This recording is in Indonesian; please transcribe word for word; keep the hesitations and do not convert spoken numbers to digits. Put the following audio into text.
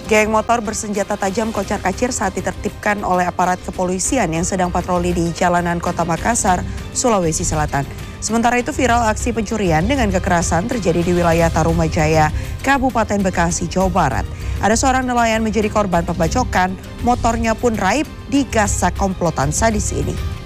Geng motor bersenjata tajam kocar-kacir saat ditertibkan oleh aparat kepolisian yang sedang patroli di jalanan Kota Makassar, Sulawesi Selatan. Sementara itu viral aksi pencurian dengan kekerasan terjadi di wilayah Tarumajaya, Kabupaten Bekasi, Jawa Barat. Ada seorang nelayan menjadi korban pembacokan, motornya pun raib di gasak komplotan sadis ini.